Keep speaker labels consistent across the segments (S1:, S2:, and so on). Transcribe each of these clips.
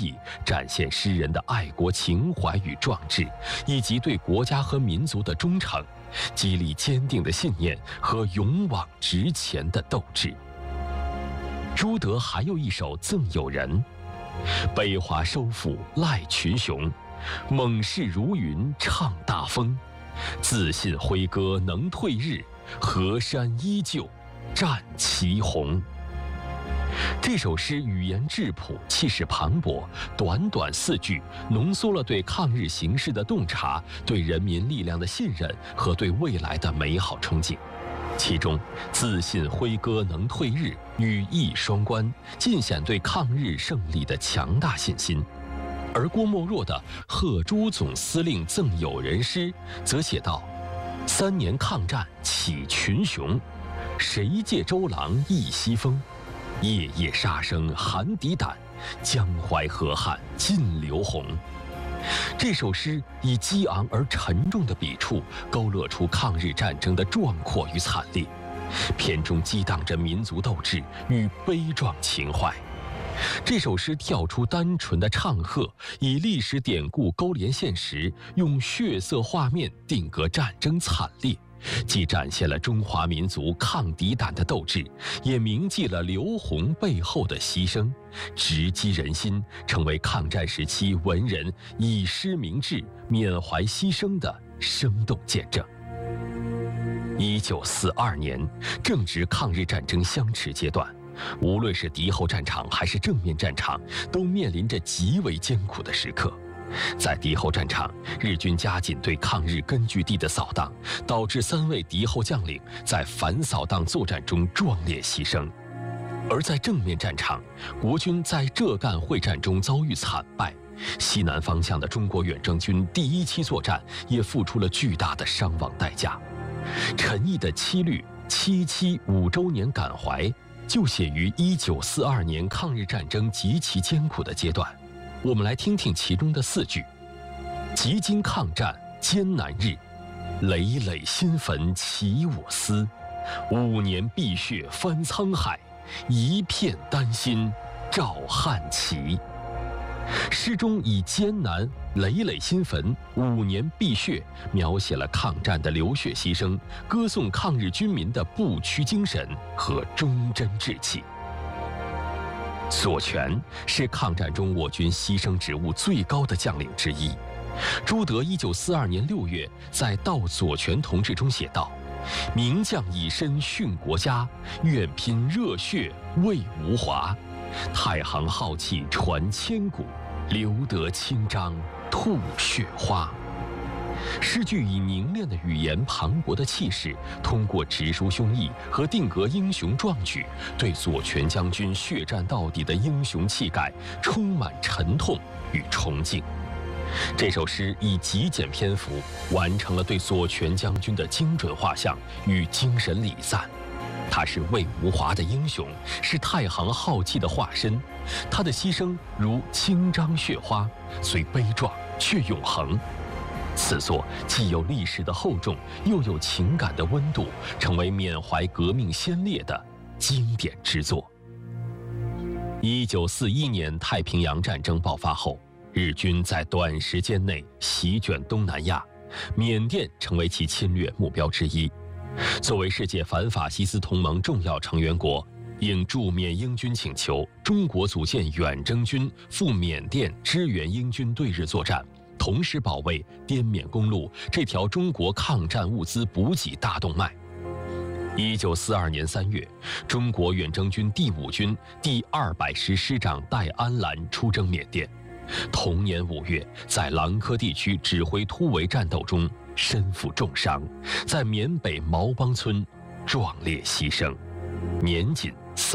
S1: 意，展现诗人的爱国情怀与壮志，以及对国家和民族的忠诚，激励坚定的信念和勇往直前的斗志。朱德还有一首《赠友人》：北华收复赖群雄，猛士如云唱大风，自信挥戈能退日，河山依旧战旗红。这首诗语言质朴，气势磅礴，短短4句，浓缩了对抗日形势的洞察，对人民力量的信任和对未来的美好憧憬。其中“自信挥戈能退日”语义双关，尽显对抗日胜利的强大信心。而郭沫若的《贺朱总司令赠友人》诗则写道：“3年抗战起群雄，谁借周郎一西风？夜夜杀声寒敌胆，江淮河汉尽流红。”这首诗以激昂而沉重的笔触，勾勒出抗日战争的壮阔与惨烈，片中激荡着民族斗志与悲壮情怀。这首诗跳出单纯的唱和，以历史典故勾连现实，用血色画面定格战争惨烈，既展现了中华民族抗敌胆的斗志，也铭记了刘洪背后的牺牲，直击人心，成为抗战时期文人以诗明志、缅怀牺牲的生动见证。1942年，正值抗日战争相持阶段，无论是敌后战场还是正面战场，都面临着极为艰苦的时刻。在敌后战场，日军加紧对抗日根据地的扫荡，导致3位敌后将领在反扫荡作战中壮烈牺牲。而在正面战场，国军在浙赣会战中遭遇惨败，西南方向的中国远征军第1期作战也付出了巨大的伤亡代价。陈毅的七律775周年感怀就写于1942年抗日战争极其艰苦的阶段。我们来听听其中的4句：几经抗战艰难日，累累新坟起我思，5年碧血翻沧海，一片丹心照汉旗。诗中以艰难、累累新坟、5年碧血描写了抗战的流血牺牲，歌颂抗日军民的不屈精神和忠贞志气。左权是抗战中我军牺牲职务最高的将领之一。朱德1942年6月在悼左权同志中写道：“名将以身殉国家，愿拼热血为吴华。太行浩气传千古，留得青章吐血花。”诗句以凝练的语言、磅礴的气势，通过直抒胸臆和定格英雄壮举，对左权将军血战到底的英雄气概充满沉痛与崇敬。这首诗以极简篇幅完成了对左权将军的精准画像与精神礼赞。他是魏无华的英雄，是太行浩气的化身。他的牺牲如青章血花，虽悲壮却永恒。此作既有历史的厚重，又有情感的温度，成为缅怀革命先烈的经典之作。1941年太平洋战争爆发后，日军在短时间内席卷东南亚，缅甸成为其侵略目标之一。作为世界反法西斯同盟重要成员国，应驻缅英军请求，中国组建远征军赴缅甸支援英军对日作战，同时保卫滇缅公路这条中国抗战物资补给大动脉。1942年3月，中国远征军第5军第200师师长戴安澜出征缅甸。同年5月，在郎科地区指挥突围战斗中身负重伤，在缅北毛邦村壮烈牺牲，年仅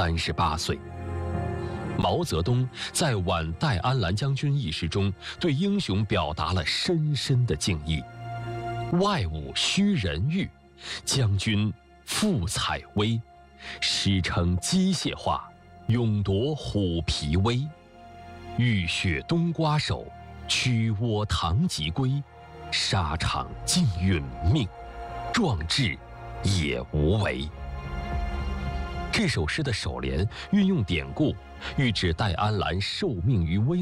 S1: 38岁。毛泽东在挽戴安澜将军一诗中，对英雄表达了深深的敬意。外侮虚人欲，将军富采薇，诗称机械化，勇夺虎皮威。浴血冬瓜手，屈窝唐吉归。沙场尽殒命，壮志也无为。这首诗的首联运用典故，喻指戴安澜受命于危